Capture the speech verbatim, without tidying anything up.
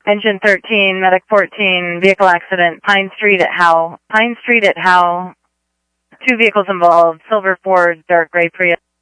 Engine thirteen, Medic fourteen, vehicle accident, Pine Street at Howe. Pine Street at Howe. Two vehicles involved, silver Ford, dark gray Prius.